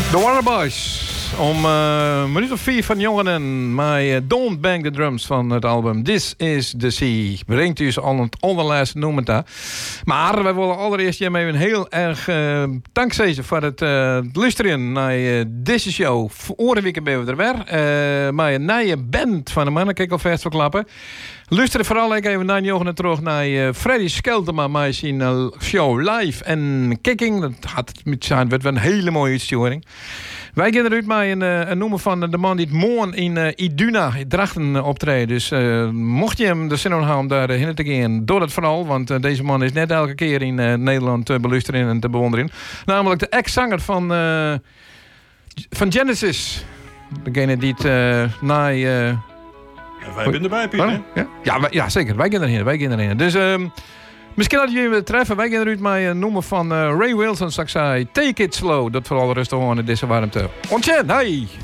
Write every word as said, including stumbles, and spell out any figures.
The Waterboys. Om uh, een minuut of vier van jongeren. Maar uh, Don't Bang the Drums van het album This is the Sea. Brengt u ze al het onderlaatste noemen daar. Maar wij willen allereerst je even heel erg uh, dankzij voor het uh, luisteren naar uh, deze show. Vorige week ben we er weer. Uh, maar een nieuwe band van de mannen. Kijk al vast verklappen. Luister vooral even naar jongen terug naar uh, Freddy Skeltema met zijn uh, show live en kicking. Dat had met zijn werd wel een hele mooie uitsturing. Wij gaan eruit met een, een noemer van de man die het morgen in uh, Iduna in Drachten optreden. Dus uh, mocht je hem de zin hebben om daar heen te gaan, doe dat vooral. Want uh, deze man is net elke keer in uh, Nederland te beluisteren en te bewonderen. Namelijk de ex-zanger van, uh, van Genesis. Degene die het uh, na... Uh, en wij zijn erbij, Pieter. Ja, ja, wij, ja, zeker. Wij gaan erheen. Wij gaan erheen. Dus... Uh, Misschien dat jullie willen treffen. Wij gaan eruit met een noemer van uh, Ray Wilson. Straks zei Take It Slow. Dat vooral rustig gewoon in deze warmte. Ontjen, hey!